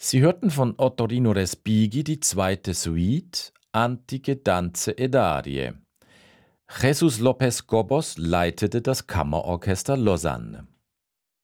Sie hörten von Ottorino Respighi die zweite Suite Antiche Danze ed Arie. Jesus Lopez Gobos leitete das Kammerorchester Lausanne.